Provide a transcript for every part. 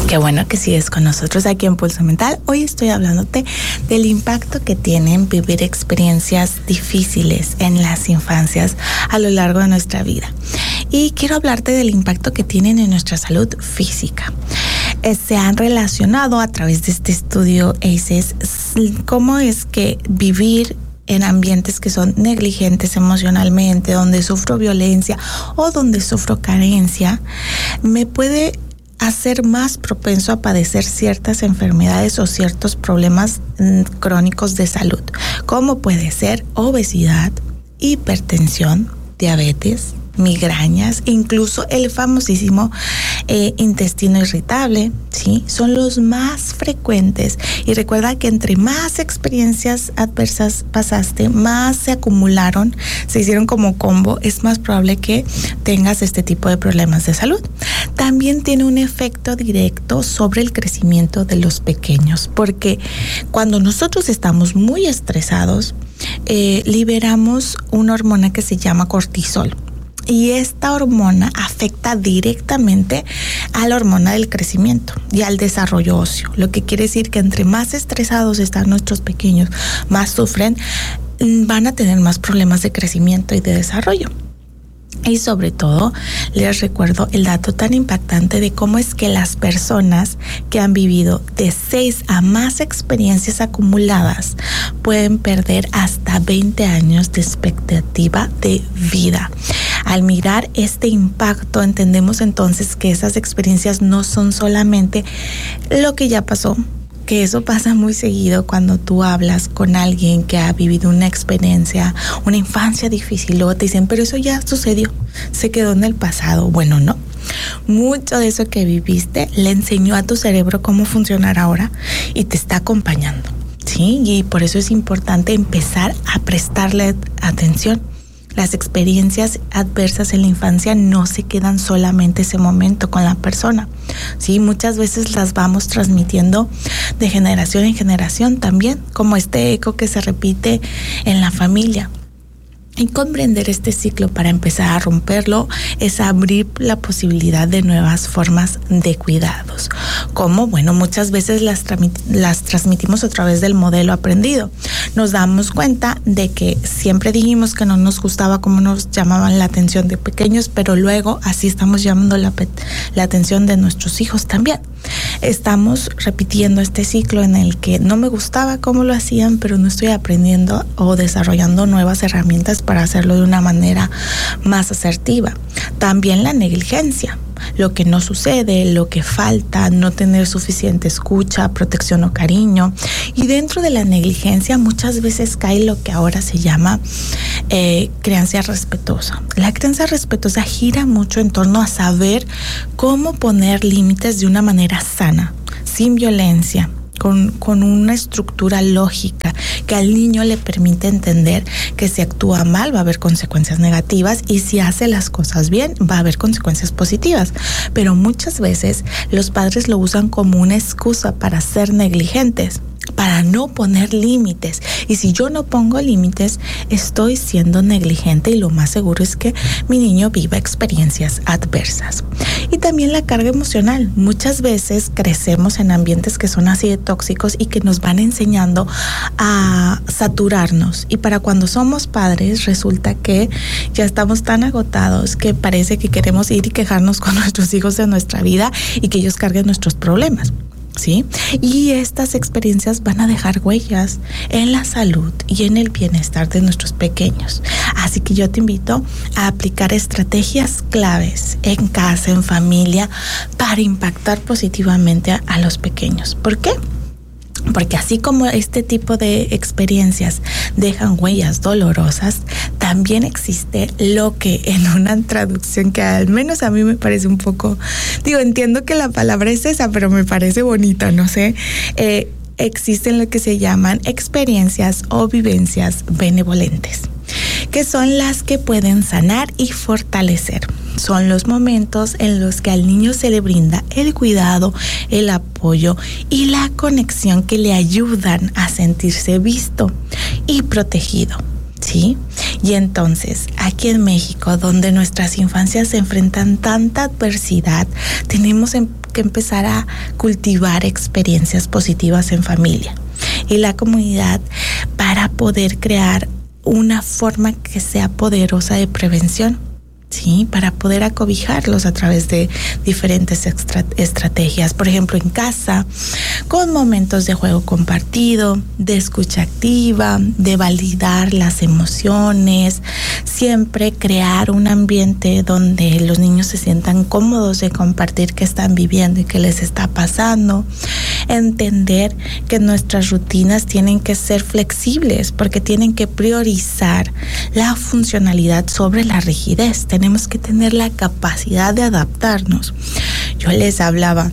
Qué bueno que sigues con nosotros aquí en Pulso Mental. Hoy estoy hablándote del impacto que tienen vivir experiencias difíciles en las infancias a lo largo de nuestra vida. Y quiero hablarte del impacto que tienen en nuestra salud física. Se han relacionado a través de este estudio ACEs cómo es que vivir en ambientes que son negligentes emocionalmente, donde sufro violencia o donde sufro carencia, me puede hacer más propenso a padecer ciertas enfermedades o ciertos problemas crónicos de salud, como puede ser obesidad, hipertensión, diabetes, migrañas, incluso el famosísimo intestino irritable, ¿sí? Son los más frecuentes. Y recuerda que entre más experiencias adversas pasaste, más se acumularon, se hicieron como combo, es más probable que tengas este tipo de problemas de salud. También tiene un efecto directo sobre el crecimiento de los pequeños, porque cuando nosotros estamos muy estresados, liberamos una hormona que se llama cortisol. Y esta hormona afecta directamente a la hormona del crecimiento y al desarrollo óseo. Lo que quiere decir que entre más estresados están nuestros pequeños, más sufren, van a tener más problemas de crecimiento y de desarrollo. Y sobre todo, les recuerdo el dato tan impactante de cómo es que las personas que han vivido de 6 a más experiencias acumuladas pueden perder hasta 20 años de expectativa de vida. Al mirar este impacto, entendemos entonces que esas experiencias no son solamente lo que ya pasó, que eso pasa muy seguido cuando tú hablas con alguien que ha vivido una experiencia, una infancia difícil. Luego te dicen, pero eso ya sucedió, se quedó en el pasado. Bueno, no. Mucho de eso que viviste le enseñó a tu cerebro cómo funcionar ahora y te está acompañando, ¿sí? Y por eso es importante empezar a prestarle atención. Las experiencias adversas en la infancia no se quedan solamente ese momento con la persona, ¿sí? Muchas veces las vamos transmitiendo de generación en generación también, como este eco que se repite en la familia. Y comprender este ciclo para empezar a romperlo es abrir la posibilidad de nuevas formas de cuidados. Como, bueno, muchas veces las transmitimos a través del modelo aprendido. Nos damos cuenta de que siempre dijimos que no nos gustaba cómo nos llamaban la atención de pequeños, pero luego así estamos llamando la atención de nuestros hijos también. Estamos repitiendo este ciclo en el que no me gustaba cómo lo hacían, pero no estoy aprendiendo o desarrollando nuevas herramientas para hacerlo de una manera más asertiva. También la negligencia, lo que no sucede, lo que falta, no tener suficiente escucha, protección o cariño. Y dentro de la negligencia muchas veces cae lo que ahora se llama crianza respetuosa. La crianza respetuosa gira mucho en torno a saber cómo poner límites de una manera sana, sin violencia, con una estructura lógica que al niño le permite entender que si actúa mal va a haber consecuencias negativas y si hace las cosas bien va a haber consecuencias positivas. Pero muchas veces los padres lo usan como una excusa para ser negligentes, para no poner límites. Y si yo no pongo límites, estoy siendo negligente y lo más seguro es que mi niño viva experiencias adversas. Y también la carga emocional. Muchas veces crecemos en ambientes que son así de tóxicos y que nos van enseñando a saturarnos. Y para cuando somos padres resulta que ya estamos tan agotados que parece que queremos ir y quejarnos con nuestros hijos de nuestra vida y que ellos carguen nuestros problemas, ¿sí? Y estas experiencias van a dejar huellas en la salud y en el bienestar de nuestros pequeños. Así que yo te invito a aplicar estrategias claves en casa, en familia, para impactar positivamente a los pequeños. ¿Por qué? Porque así como este tipo de experiencias dejan huellas dolorosas, también existe lo que en una traducción que al menos a mí me parece un poco, entiendo que la palabra es esa, pero me parece bonita, no sé, existen lo que se llaman experiencias o vivencias benevolentes, que son las que pueden sanar y fortalecer. Son los momentos en los que al niño se le brinda el cuidado, el apoyo y la conexión que le ayudan a sentirse visto y protegido, ¿sí? Y entonces, aquí en México, donde nuestras infancias se enfrentan tanta adversidad, tenemos que empezar a cultivar experiencias positivas en familia y la comunidad para poder crear una forma que sea poderosa de prevención, ¿sí? Para poder acobijarlos a través de diferentes estrategias, por ejemplo en casa, con momentos de juego compartido, de escucha activa, de validar las emociones, siempre crear un ambiente donde los niños se sientan cómodos de compartir qué están viviendo y qué les está pasando, entender que nuestras rutinas tienen que ser flexibles porque tienen que priorizar la funcionalidad sobre la rigidez. Tenemos que tener la capacidad de adaptarnos. Yo les hablaba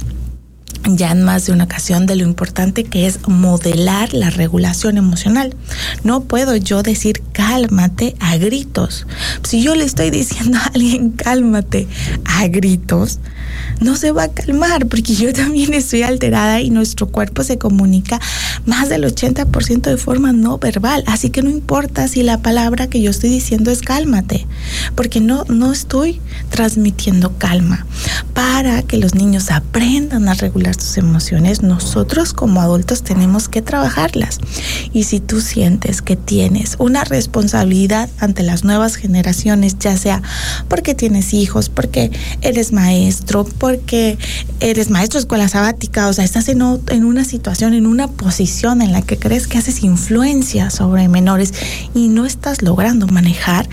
ya en más de una ocasión de lo importante que es modelar la regulación emocional. No puedo yo decir cálmate a gritos. Si yo le estoy diciendo a alguien cálmate a gritos, no se va a calmar porque yo también estoy alterada y nuestro cuerpo se comunica más del 80% de forma no verbal. Así que no importa si la palabra que yo estoy diciendo es cálmate, porque no estoy transmitiendo calma. Para que los niños aprendan a regular sus emociones, nosotros como adultos tenemos que trabajarlas. Y si tú sientes que tienes una responsabilidad ante las nuevas generaciones, ya sea porque tienes hijos, porque eres maestro, porque eres maestro de escuela sabática, o sea, estás en una situación, en una posición en la que crees que haces influencia sobre menores y no estás logrando manejar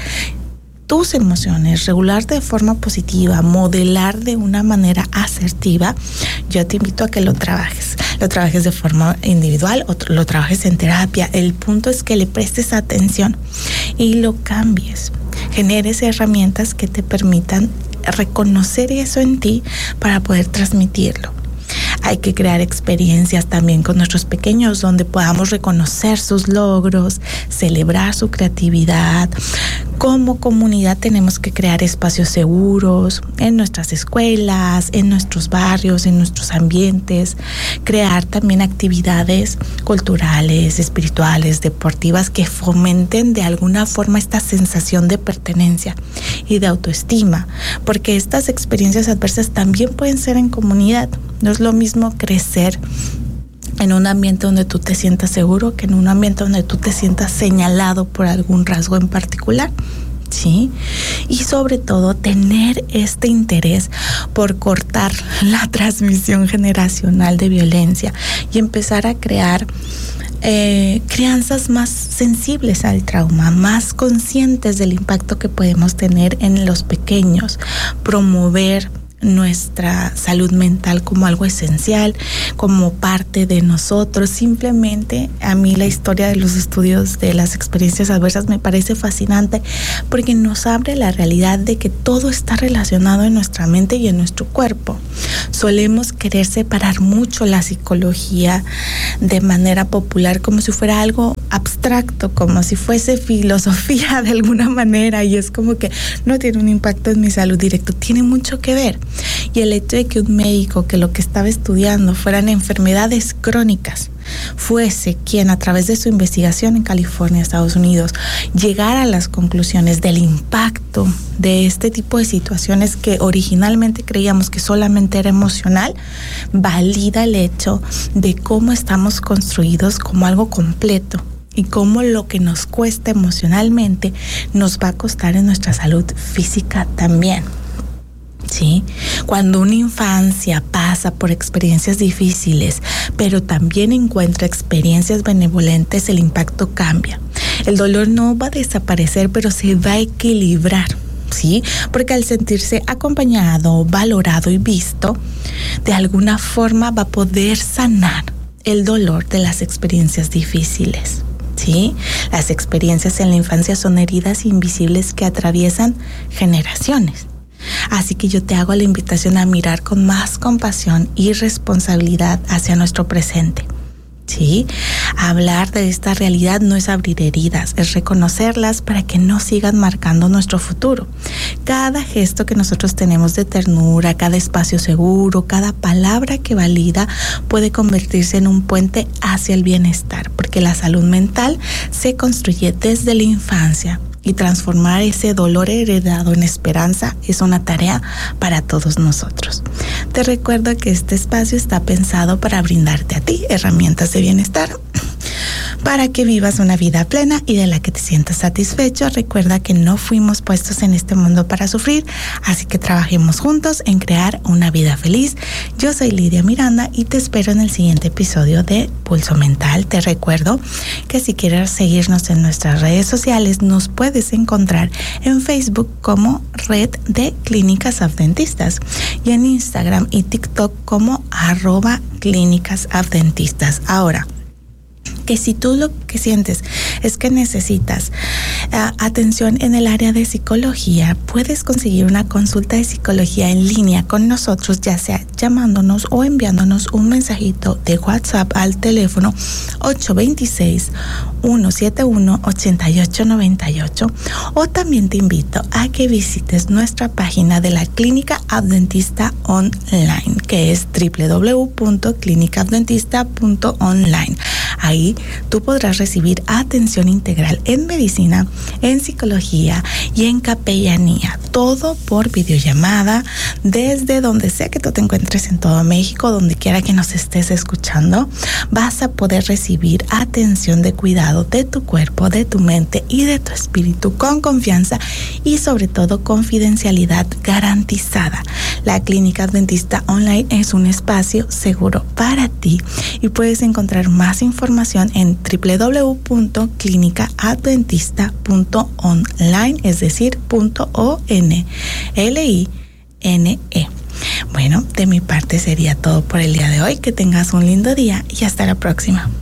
tus emociones, regular de forma positiva, modelar de una manera asertiva, yo te invito a que lo trabajes de forma individual o lo trabajes en terapia. El punto es que le prestes atención y lo cambies, generes herramientas que te permitan reconocer eso en ti para poder transmitirlo. Hay que crear experiencias también con nuestros pequeños donde podamos reconocer sus logros, celebrar su creatividad. Como comunidad tenemos que crear espacios seguros en nuestras escuelas, en nuestros barrios, en nuestros ambientes. Crear también actividades culturales, espirituales, deportivas que fomenten de alguna forma esta sensación de pertenencia y de autoestima, porque estas experiencias adversas también pueden ser en comunidad. No es lo mismo crecer en un ambiente donde tú te sientas seguro que en un ambiente donde tú te sientas señalado por algún rasgo en particular, ¿sí? Y sobre todo tener este interés por cortar la transmisión generacional de violencia y empezar a crear crianzas más sensibles al trauma, más conscientes del impacto que podemos tener en los pequeños, promover nuestra salud mental como algo esencial, como parte de nosotros. Simplemente a mí la historia de los estudios de las experiencias adversas me parece fascinante porque nos abre la realidad de que todo está relacionado en nuestra mente y en nuestro cuerpo. Solemos querer separar mucho la psicología de manera popular como si fuera algo abstracto, como si fuese filosofía de alguna manera, y es como que no tiene un impacto en mi salud directo. Tiene mucho que ver. Y el hecho de que un médico que lo que estaba estudiando fueran enfermedades crónicas fuese quien a través de su investigación en California, Estados Unidos, llegara a las conclusiones del impacto de este tipo de situaciones que originalmente creíamos que solamente era emocional, valida el hecho de cómo estamos construidos como algo completo y cómo lo que nos cuesta emocionalmente nos va a costar en nuestra salud física también. ¿Sí? Cuando una infancia pasa por experiencias difíciles, pero también encuentra experiencias benevolentes, el impacto cambia. El dolor no va a desaparecer, pero se va a equilibrar, ¿sí? Porque al sentirse acompañado, valorado y visto, de alguna forma va a poder sanar el dolor de las experiencias difíciles. ¿Sí? Las experiencias en la infancia son heridas invisibles que atraviesan generaciones. Así que yo te hago la invitación a mirar con más compasión y responsabilidad hacia nuestro presente, Sí, hablar de esta realidad no es abrir heridas, es reconocerlas para que no sigan marcando nuestro futuro. Cada gesto que nosotros tenemos de ternura, cada espacio seguro, cada palabra que valida puede convertirse en un puente hacia el bienestar, porque la salud mental se construye desde la infancia. Y transformar ese dolor heredado en esperanza es una tarea para todos nosotros. Te recuerdo que este espacio está pensado para brindarte a ti herramientas de bienestar, para que vivas una vida plena y de la que te sientas satisfecho. Recuerda que no fuimos puestos en este mundo para sufrir, así que trabajemos juntos en crear una vida feliz. Yo soy Lidia Miranda y te espero en el siguiente episodio de Pulso Mental. Te recuerdo que si quieres seguirnos en nuestras redes sociales, nos puedes encontrar en Facebook como Red de Clínicas Adventistas y en Instagram y TikTok como @Clínicas Adventistas. Ahora, que si tú lo que sientes es que necesitas atención en el área de psicología, puedes conseguir una consulta de psicología en línea con nosotros, ya sea llamándonos o enviándonos un mensajito de WhatsApp al teléfono 826-171-8898, o también te invito a que visites nuestra página de la Clínica Adventista Online, que es www.clinicaadventista.online. Ahí tú podrás recibir atención integral en medicina, en psicología y en capellanía. Todo por videollamada desde donde sea que tú te encuentres en todo México, donde quiera que nos estés escuchando. Vas a poder recibir atención de cuidado de tu cuerpo, de tu mente y de tu espíritu con confianza y sobre todo confidencialidad garantizada. La Clínica Adventista Online es un espacio seguro para ti y puedes encontrar más información en www.clinicaadventista.online, es decir, .online. Bueno, de mi parte sería todo por el día de hoy. Que tengas un lindo día y hasta la próxima.